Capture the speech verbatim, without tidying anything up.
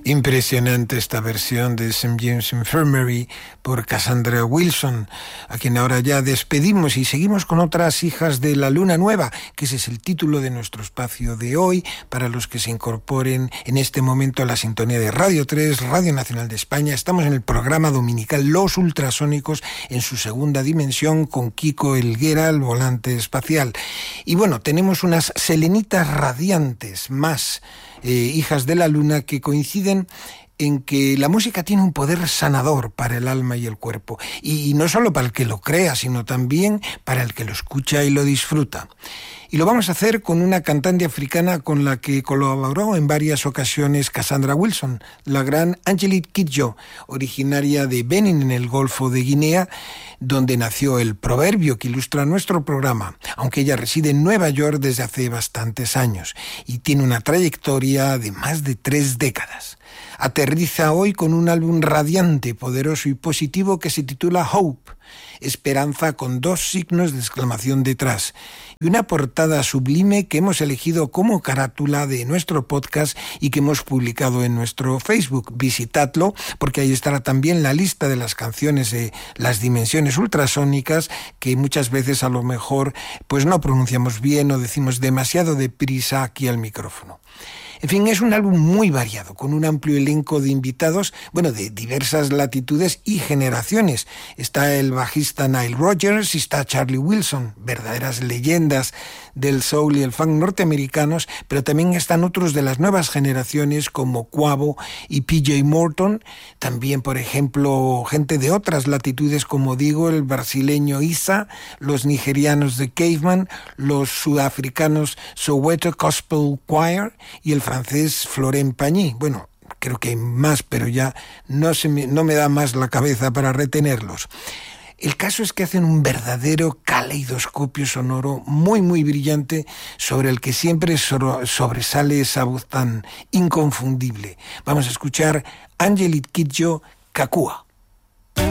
Impresionante esta versión de Saint James Infirmary por Cassandra Wilson, a quien ahora ya despedimos y seguimos con otras hijas de la luna nueva, que ese es el título de nuestro espacio de hoy, para los que se incorporen en este momento a la sintonía de Radio tres, Radio Nacional de España. Estamos en el programa dominical Los Ultrasónicos en su segunda dimensión con Kiko Helguera, el volante espacial. Y bueno, tenemos unas selenitas radiantes más, eh, hijas de la luna, que coinciden en que la música tiene un poder sanador para el alma y el cuerpo, y no solo para el que lo crea, sino también para el que lo escucha y lo disfruta. Y lo vamos a hacer con una cantante africana con la que colaboró en varias ocasiones Cassandra Wilson, la gran Angelique Kidjo, originaria de Benin, en el Golfo de Guinea, donde nació el proverbio que ilustra nuestro programa, aunque ella reside en Nueva York desde hace bastantes años y tiene una trayectoria de más de tres décadas. Aterriza hoy con un álbum radiante, poderoso y positivo que se titula Hope, esperanza con dos signos de exclamación detrás, y una portada sublime que hemos elegido como carátula de nuestro podcast y que hemos publicado en nuestro Facebook. Visitadlo, porque ahí estará también la lista de las canciones de las dimensiones ultrasónicas, que muchas veces a lo mejor pues no pronunciamos bien o decimos demasiado deprisa aquí al micrófono. En fin, es un álbum muy variado, con un amplio elenco de invitados, bueno, de diversas latitudes y generaciones. Está el bajista Nile Rodgers y está Charlie Wilson, verdaderas leyendas del soul y el funk norteamericanos, pero también están otros de las nuevas generaciones como Quavo y P J Morton. También, por ejemplo, gente de otras latitudes, como digo, el brasileño Issa, los nigerianos de Caveman, los sudafricanos Soweto Gospel Choir y el francés Florent Pagny. Bueno, creo que hay más, pero ya no, se me, no me da más la cabeza para retenerlos. El caso es que hacen un verdadero caleidoscopio sonoro muy, muy brillante, sobre el que siempre sobresale esa voz tan inconfundible. Vamos a escuchar Angelique Kidjo, Kakua.